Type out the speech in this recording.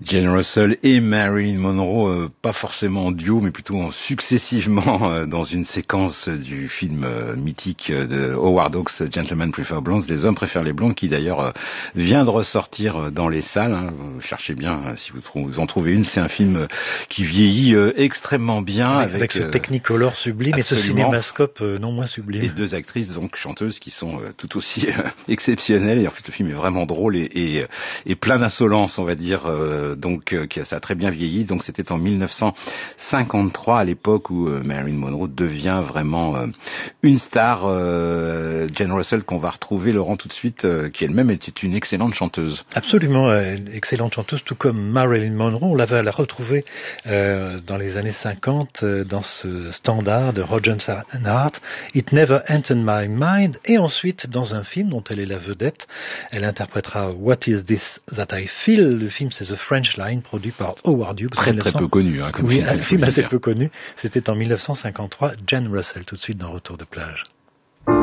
Jane Russell et Marilyn Monroe, pas forcément en duo, mais plutôt successivement dans une séquence du film mythique de Howard Hawks, Gentlemen Prefer Blondes, les hommes préfèrent les blondes, qui d'ailleurs vient de ressortir dans les salles. Hein. Vous cherchez bien, si vous en trouvez une, c'est un film qui vieillit extrêmement bien. Avec ce Technicolor sublime et ce cinémascope non moins sublime. Et deux actrices, donc chanteuses, qui sont tout aussi exceptionnelles. Et en fait, le film est vraiment drôle et plein d'insolence, on va dire. Donc ça a très bien vieilli. Donc c'était en 1953, à l'époque où Marilyn Monroe devient vraiment une star. Jane Russell, qu'on va retrouver, Laurent, tout de suite, qui elle-même était une excellente chanteuse. Absolument, excellente chanteuse, tout comme Marilyn Monroe. On la retrouvée dans les années 50 dans ce standard de Rodgers and Hart, It Never Entered My Mind, et ensuite dans un film dont elle est la vedette. Elle interprétera What Is This That I Feel. Le film, c'est The French Line, produit par Howard Hughes. Très peu connu. Oui, un film assez peu connu. C'était en 1953. Jane Russell, tout de suite dans Retour de plage.